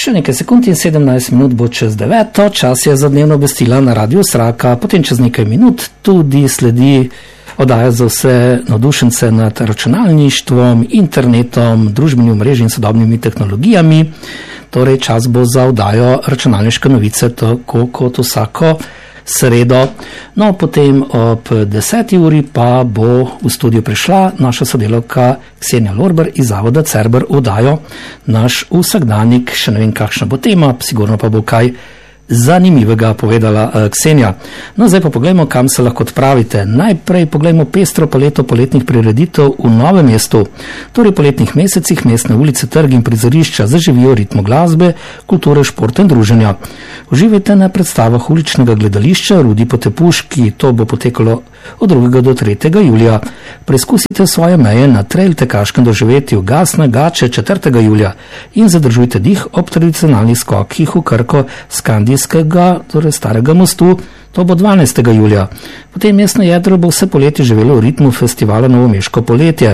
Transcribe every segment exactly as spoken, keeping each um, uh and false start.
Še nekaj sekund in sedemnajst minut bo čez deveto, čas je za dnevno obvestila na Radiu Sraka, potem čez nekaj minut tudi sledi oddaja za vse navdušence nad računalništvom, internetom, družbenim omrežjem in sodobnimi tehnologijami. Torej čas bo za oddajo računalniške novice, tako kot vsako sredo. No, potem ob deseti uri pa bo v studio prišla naša sodelavka Ksenija Lorber iz Zavoda Cerber v oddajo naš vsakdanjik. Še ne vem, kakšna bo tema, sigurno pa bo kaj zanimivega povedala uh, Ksenija. No, zdaj pa poglejmo, kam se lahko odpravite. Najprej poglejmo pestro paleto poletnih prireditev v Novem mestu. Torej, v poletnih mesecih mestne ulice, trgi in prizorišča zaživijo ritmo glasbe, kulture, športa in druženja. Uživajte na predstavah uličnega gledališča Rudi Potepuški. To bo potekalo od drugega do tretjega julija. Preizkusite svoje meje na trail tekaškem doživetju Gasna Gače četrtega julija in zadržujte dih ob tradicionalnih skokih v Krko Skandijskega, torej Starega mostu. To bo dvanajstega julija. Potem mestno jedro bo vse poletje živelo v ritmu festivala Novomeško poletje.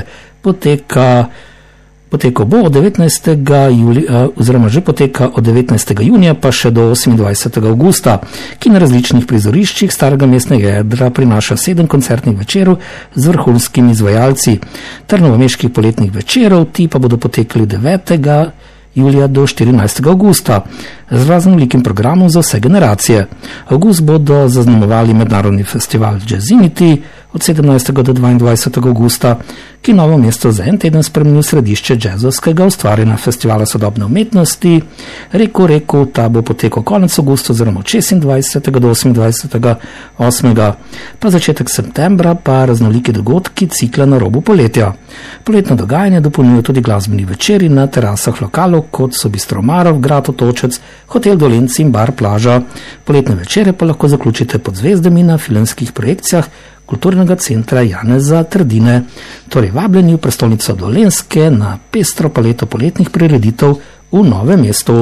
Poteka Poteko bo od devetnajstega julija, oziroma že poteka od devetnajstega junija pa še do osemindvajsetega avgusta, ki na različnih prizoriščih starega mestnega jedra prinaša sedem koncertnih večerov z vrhunskimi izvajalci ter novomeških poletnih večerov. Ti pa bodo potekali devetega julija do štirinajstega avgusta z raznolikim programom za vse generacije. Avgust bodo zaznamovali mednarodni festival Jazzinity od sedemnajstega do dvaindvajsetega avgusta, ki Novo mesto za en teden spremenil središče džezovskega ustvarjanja festivala sodobne umetnosti. Reku, reku, ta bo potekal konec avgusta oziroma od šestindvajsetega do osemindvajsetega osmega pa začetek septembra pa raznoliki dogodki cikla na robu poletja. Poletno dogajanje dopolnjuje tudi glasbeni večeri na terasah lokalov, kot so Bistro Marov, Grad Otočec, Hotel Dolenci in Bar Plaža. Poletne večere pa lahko zaključite pod zvezdami na filmskih projekcijah Kulturnega centra Janeza Trdine. Torej vabljeni v prestolnico Dolenjske na pestro paleto poletnih prireditev v Novem mestu.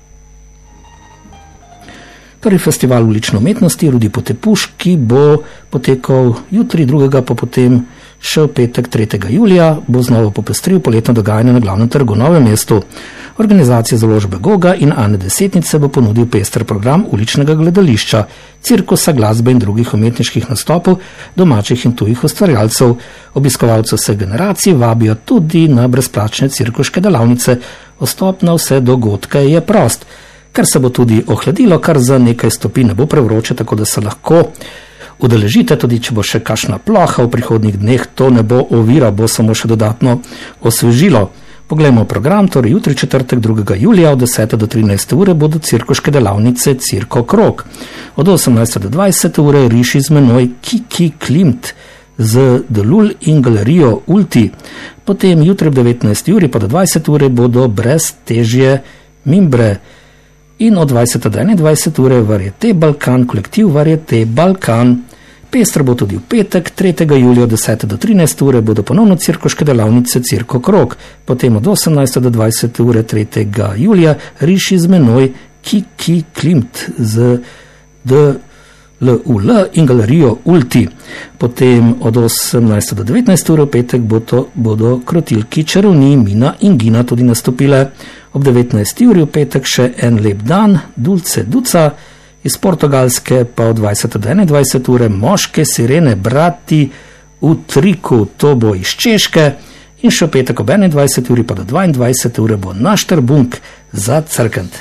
Torej festival ulične umetnosti Rudi Potepuški bo potekal jutri drugega, pa potem še v petek tretjega julija bo znova popestril poletno dogajanje na glavnem trgu v Novem mestu. Organizacija založbe Goga in Ane Desetnice bo ponudil pester program uličnega gledališča, cirkusa, glasbe in drugih umetniških nastopov domačih in tujih ustvarjalcev. Obiskovalce vseh generacij vabijo tudi na brezplačne cirkuške delavnice. Vstop na vse dogodke je prost, ker se bo tudi ohladilo, kar za nekaj stopinj ne bo prevroče, tako da se lahko udeležite, tudi če bo še kakšna ploha v prihodnjih dneh, to ne bo ovira, bo samo še dodatno osvežilo. Poglejmo program, torej jutri četrtek drugega julija od desete do trinajste ure bodo cirkuške delavnice Cirko Krog. Od osemnajste do dvajsete ure Riši z menoj Kiki Klimt z Delul in galerijo Ulti. Potem jutri ob devetnajsti uri pa do dvajsete ure bodo Brez težje Mimbre. In od dvajsete do enaindvajsete ure Varieté Balkan, kolektiv Varieté Balkan. Pestro bo tudi v petek, tretjega julija od desete do trinajste ure bodo ponovno cirkuške delavnice Cirko Krog. Potem od osemnajste do dvajsete ure tretjega julija Riši z menoj Kiki Klimt z D L U L in galerijo Ulti. Potem od osemnajste do devetnajste ure v petek bodo, bodo krotilki Čarovni, Mina in Gina tudi nastopile. Ob devetnajsti uri v petek še En lep dan, Dulce Duca iz Portugalske, pa od dvajsete do enaindvajsete ure Moške sirene brati v triku, to bo iz Češke. In še v petek ob enaindvajseti uri pa do dvaindvajsete ure bo Našterbunk za Crkent.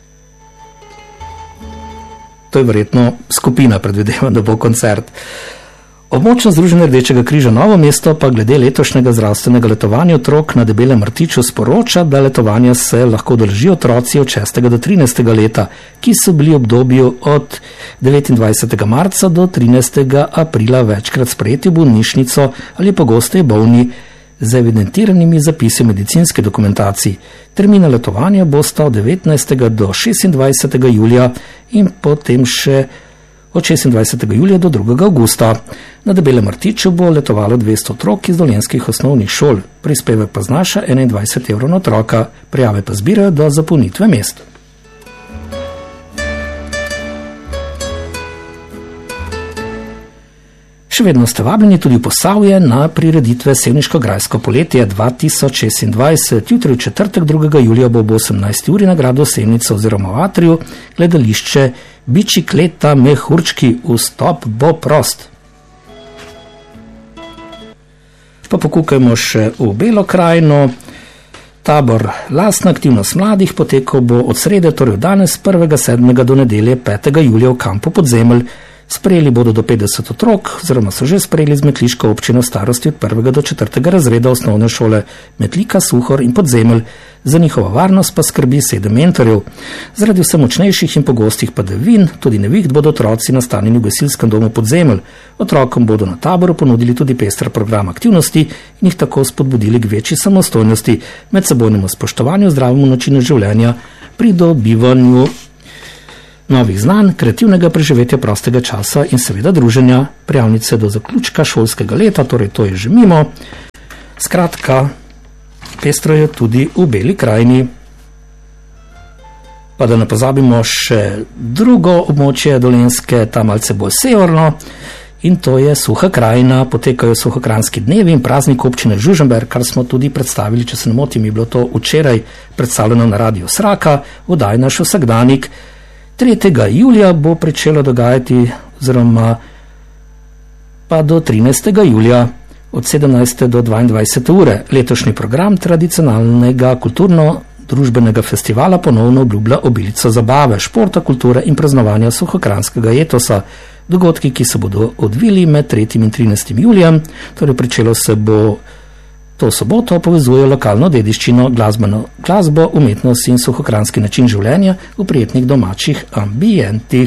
To je verjetno skupina, predvidevam, da bo koncert. Območno združenje Rdečega križa Novo mesto pa glede letošnjega zdravstvenega letovanja otrok na Debelem rtiču sporoča, da letovanja se lahko udeležijo otroci od šestega do trinajstega leta, ki so bili v obdobju od devetindvajsetega marca do trinajstega aprila večkrat sprejeti v bolnišnico ali pogosteje bolni z evidentiranimi zapisi medicinske dokumentacije. Termina letovanja bosta od devetnajstega do šestindvajsetega julija in potem še od šestindvajsetega julija do drugega avgusta. Na Debelem rtiču bo letovalo dvesto otrok iz dolenjskih osnovnih šol. Prispevek pa znaša enaindvajset evrov na otroka. Prijave pa zbirajo do zapolnitve mest. Še vedno ste vabljeni tudi v Posavje na prireditve Sevniško-grajsko poletje dva tisoč šestindvajset. Jutri v četrtek drugega julija bo ob osemnajsti uri na gradu Sevnica oziroma v Atriju gledališče Bicikleta Mehurčki. Vstop bo prost. Pa pokukajmo še v Belo krajino. Tabor Lastna aktivnost mladih potekal bo od srede, torej od danes prvega sedmega do nedelje petega julija v kampu Podzemelj. Sprejeli bodo do petdeset otrok, oziroma so že sprejeli z metliško občino starosti od prvega do četrtega razreda osnovne šole Metlika, Suhor in Podzemelj. Za njihovo varnost pa skrbi sedem mentorjev. Zaradi vse močnejših in pogostih padavin, tudi neviht, bodo otroci nastanjeni v gasilskem domu Podzemelj. Otrokom bodo na taboru ponudili tudi pester program aktivnosti in jih tako spodbudili k večji samostojnosti, medsebojnemu spoštovanju, zdravemu načinu življenja, pridobivanju novih znanj, kreativnega preživetja prostega časa in seveda druženja. Prijavnice do zaključka šolskega leta, torej to je že mimo. Skratka, pestro je tudi v Beli krajini. Pa da ne pozabimo še drugo območje Dolenjske, tam malce bolj severno, in to je Suha krajina. Potekajo suhokranski dnevi in praznik občine Žužemberk, kar smo tudi predstavili, če se ne motim, je bilo to včeraj predstavljeno na Radiu Sraka, v oddaji Naš vsakdanik. tretjega julija bo pričelo dogajati, oziroma pa do trinajstega julija od sedemnajste do dvaindvajsete ure. Letošnji program tradicionalnega kulturno-družbenega festivala ponovno obljublja obilico zabave, športa, kulture in praznovanja suhokranskega etosa. Dogodki, ki se bodo odvili med tretjim in trinajstim julijem, torej pričelo se bo to soboto, povezujejo lokalno dediščino, glasbeno glasbo, umetnost in suhokranski način življenja v prijetnih domačih ambientih.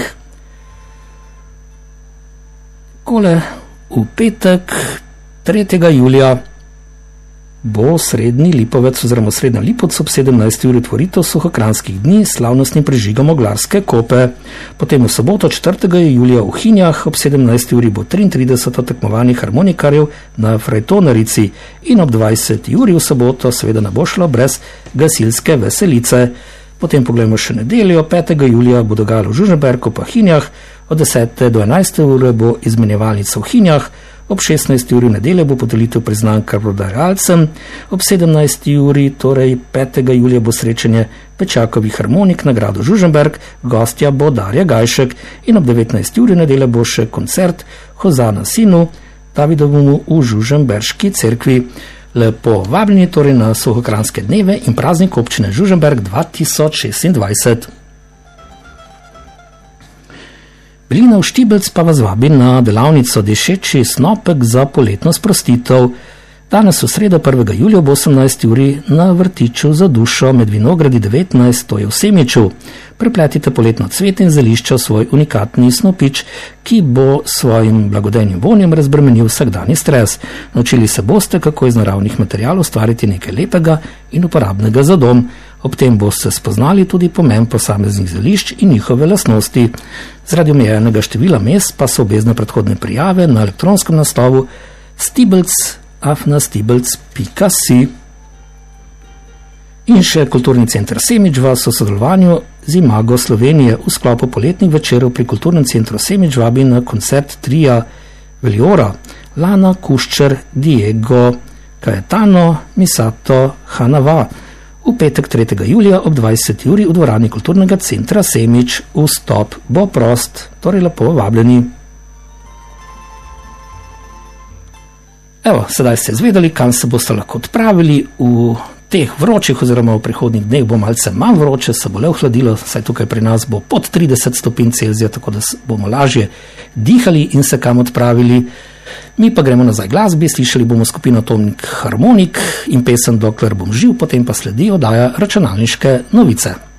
Kole v petek tretjega julija bo Srednji Lipovec oziroma Srednja Lipovec ob sedemnajsti uri otvoritev suhokranskih dni s slavnostnim prižigom Oglarske kope. Potem v soboto četrtega julija v Hinjah ob sedemnajsti uri bo triintrideseto tekmovanje harmonikarjev na Frajtonarici in ob dvajseti uri v soboto seveda ne bo šlo brez gasilske veselice. Potem pogledamo še nedeljo, petega julija bo dogajalo v Žužemberku pa Hinjah, od desete do enajste ure bo izmenjevalnica v Hinjah, ob šestnajsti uri nedelje bo podelitev priznanj krvodajalcem, ob sedemnajsti uri, torej petega julija bo srečanje Pečakovih harmonik na gradu Žužemberk, gostja bo Darja Gajšek in ob devetnajsti uri nedelje bo še koncert Hozana sinu Davidovemu v Žužemberški cerkvi. Lepo vabljeni torej na suhokranske dneve in praznik občine Žužemberk dva tisoč šestindvajset. Belina v Štibelc pa vas vabi na delavnico Dišeči snopek za poletno sprostitev. Danes v sredo prvega julija ob osemnajsti uri na Vrtiču za dušo med Vinogradi devetnajst, to je v Semiču. Prepletite poletno cvet in zelišča v svoj unikatni snopič, ki bo svojim blagodejnim vonjem razbremenil vsakdanji stres. Naučili se boste, kako iz naravnih materialov ustvariti nekaj lepega in uporabnega za dom. Ob tem boste spoznali tudi pomen posameznih zelišč in njihove lastnosti. Zaradi omejenega števila mest pa so obvezne predhodne prijave na elektronskem naslovu stibelc afna stibelc pika si. In še Kulturni center Semič vas v sodelovanju z Imago Slovenije v sklopu poletnih večerov pri Kulturnem centru Semič vabi na koncert tria Veliora, Lana Kuščer, Diego Cayetano, Misato Hanava. V petek tretjega julija ob dvajseti uri v dvorani Kulturnega centra Semič. Vstop bo prost, torej lepo vabljeni. Evo, sedaj ste izvedeli, kam se boste lahko odpravili. V teh vročih oziroma v prihodnjih dneh bo malce manj vroče, se bo le ohladilo, saj tukaj pri nas bo pod trideset stopinj Celzija, tako da bomo lažje dihali in se kam odpravili. Mi pa gremo nazaj glasbi, slišali bomo skupino Atomnik Harmonik in pesem Dokler bom živ, potem pa sledi oddaja Računalniške novice.